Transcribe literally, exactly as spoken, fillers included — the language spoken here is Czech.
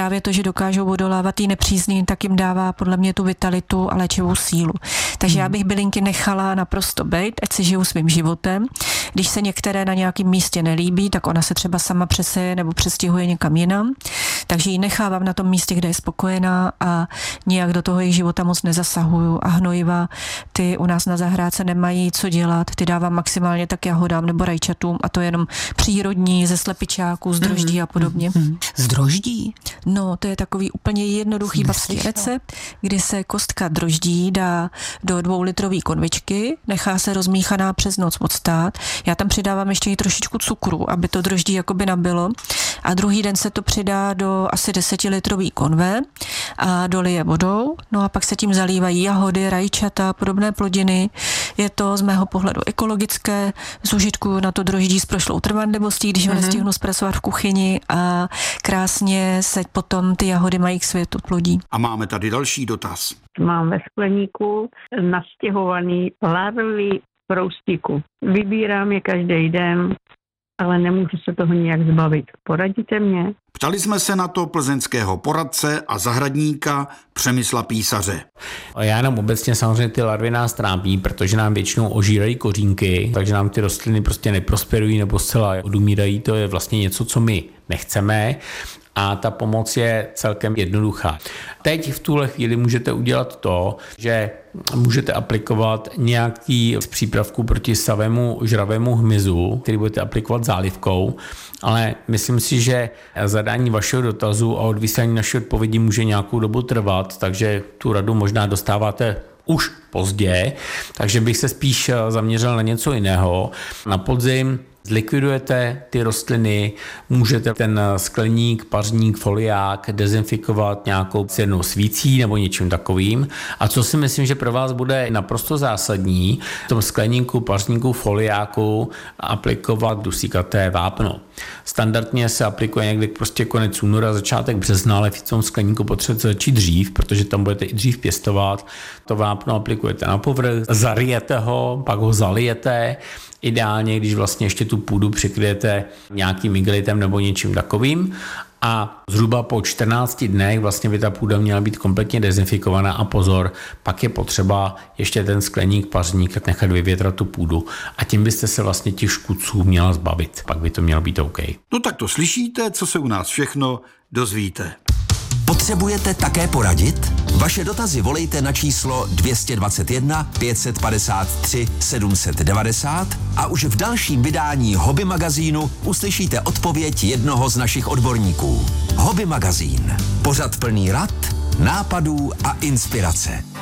Právě to, že dokážou odolávat tý nepřízní, tak jim dává podle mě tu vitalitu a léčivou sílu. Takže hmm. já bych bylinky nechala naprosto bejt, ať si žijou svým životem. Když se některé na nějakém místě nelíbí, tak ona se třeba sama přeseje nebo přestěhuje někam jinam. Takže ji nechávám na tom místě, kde je spokojená a nijak do toho jejich života moc nezasahuju. A hnojiva, ty u nás na zahrádce nemají co dělat. Ty dávám maximálně tak jahodám nebo rajčatům a to je jenom přírodní, ze slepičáků, z droždí mm. a podobně. Mm. Z droždí? No, to je takový úplně jednoduchý babský recept, kdy se kostka droždí dá do dvoulitrový konvičky, nechá se rozmíchaná přes noc odstát. Já tam přidávám ještě i trošičku cukru, aby to droždí jakoby nabilo. A druhý den se to přidá do asi desetilitrový konve a dolije vodou. No a pak se tím zalívají jahody, rajčata, podobné plodiny. Je to z mého pohledu ekologické. Z užitku na to droždí s prošlou trvanlivostí, když ho mm-hmm. nestihnu zpracovat v kuchyni a krásně se potom ty jahody mají k světu plodí. A máme tady další dotaz. Mám ve skleníku nastěhovaný larvy proustíku. Vybírám je každý den, ale nemůžu se toho nijak zbavit. Poradíte mě? Ptali jsme se na to plzeňského poradce a zahradníka Přemysla Písaře. A já jenom obecně samozřejmě ty larvy nás trápí, protože nám většinou ožírají kořínky, takže nám ty rostliny prostě neprosperují nebo zcela odumírají. To je vlastně něco, co my nechceme. A ta pomoc je celkem jednoduchá. Teď v tuhle chvíli můžete udělat to, že můžete aplikovat nějaký z přípravků proti savému žravému hmyzu, který budete aplikovat zálivkou, ale myslím si, že zadání vašeho dotazu a odvysílání naší odpovědi může nějakou dobu trvat, takže tu radu možná dostáváte už pozdě, takže bych se spíš zaměřil na něco jiného. Na podzim zlikvidujete ty rostliny, můžete ten skleník, pařník, foliák dezinfikovat nějakou sirnou svící nebo něčím takovým. A co si myslím, že pro vás bude naprosto zásadní, v tom skleníku, pařníku, foliáku aplikovat dusíkaté vápno. Standardně se aplikuje někdy prostě konec února, začátek března, ale v tom skleníku potřebujete začít dřív, protože tam budete i dřív pěstovat. To vápno aplikujete na povrch, zarijete ho, pak ho zalijete. Ideálně, když vlastně ještě tu půdu přikryjete nějakým igelitem nebo něčím takovým. A zhruba po čtrnácti dnech vlastně by ta půda měla být kompletně dezinfikovaná a pozor, pak je potřeba ještě ten skleník, pařník nechat vyvětrat tu půdu a tím byste se vlastně těch škůdců měla zbavit. Pak by to mělo být OK. No tak to slyšíte, co se u nás všechno dozvíte. Potřebujete také poradit? Vaše dotazy volejte na číslo dvě stě dvacet jedna pět set padesát tři sedm set devadesát a už v dalším vydání Hobby magazínu uslyšíte odpověď jednoho z našich odborníků. Hobby magazín. Pořad plný rad, nápadů a inspirace.